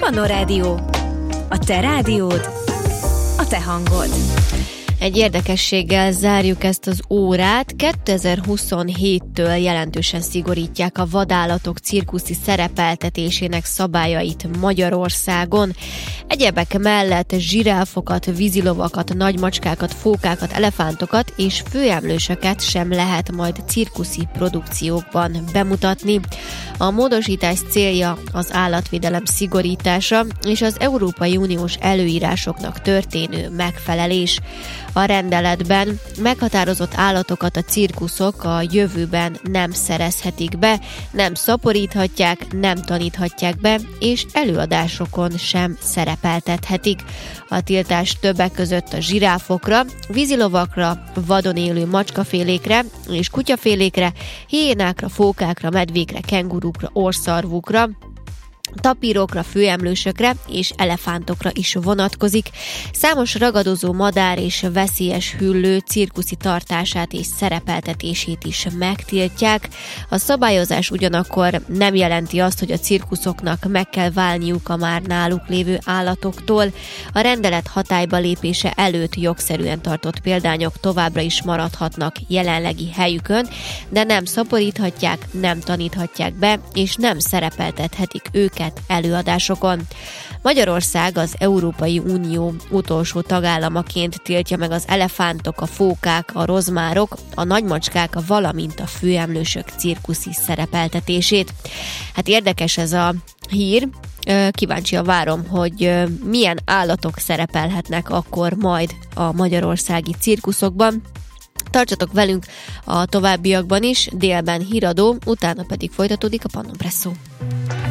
Pannon Rádió. A te rádiód, a te hangod. Egy érdekességgel zárjuk ezt az órát. 2027-től jelentősen szigorítják a vadállatok cirkuszi szerepeltetésének szabályait Magyarországon. Egyebek mellett zsiráfokat, vízilovakat, nagymacskákat, fókákat, elefántokat és főemlősöket sem lehet majd cirkuszi produkciókban bemutatni. A módosítás célja az állatvédelem szigorítása és az Európai Uniós előírásoknak történő megfelelés. A rendeletben meghatározott állatokat a cirkuszok a jövőben nem szerezhetik be, nem szaporíthatják, nem taníthatják be, és előadásokon sem szerepeltethetik. A tiltás többek között a zsiráfokra, vízilovakra, vadon élő macskafélékre és kutyafélékre, hiénákra, fókákra, medvékre, kengurukra, orrszarvúkra, tapírokra, főemlősökre és elefántokra is vonatkozik. Számos ragadozó madár és veszélyes hüllő cirkuszi tartását és szerepeltetését is megtiltják. A szabályozás ugyanakkor nem jelenti azt, hogy a cirkuszoknak meg kell válniuk a már náluk lévő állatoktól. A rendelet hatályba lépése előtt jogszerűen tartott példányok továbbra is maradhatnak jelenlegi helyükön, de nem szaporíthatják, nem taníthatják be, és nem szerepeltethetik őket előadásokon. Magyarország az Európai Unió utolsó tagállamaként tiltja meg az elefántok, a fókák, a rozmárok, a nagymacskák, valamint a főemlősök cirkuszi szerepeltetését. Hát érdekes ez a hír. Kíváncsian várom, hogy milyen állatok szerepelhetnek akkor majd a magyarországi cirkuszokban. Tartsatok velünk a továbbiakban is, délben híradó, utána pedig folytatódik a Pannon Presszó.